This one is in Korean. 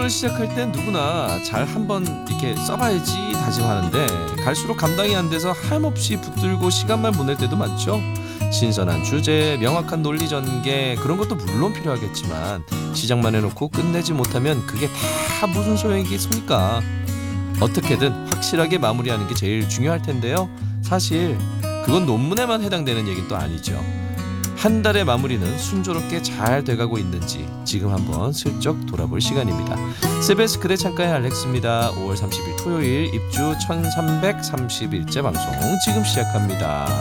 작업을 시작할 땐 누구나 잘 한번 이렇게 써봐야지 다짐하는데 갈수록 감당이 안 돼서 하염없이 붙들고 시간만 보낼 때도 많죠. 신선한 주제, 명확한 논리 전개 그런 것도 물론 필요하겠지만 시작만 해놓고 끝내지 못하면 그게 다 무슨 소용이겠습니까? 어떻게든 확실하게 마무리하는 게 제일 중요할 텐데요. 사실 그건 논문에만 해당되는 얘기는 또 아니죠. 한 달의 마무리는 순조롭게 잘 돼가고 있는지 지금 한번 슬쩍 돌아볼 시간입니다. CBS 그대 창가의 알렉스입니다. 5월 30일 토요일 입주 1331째 방송 지금 시작합니다.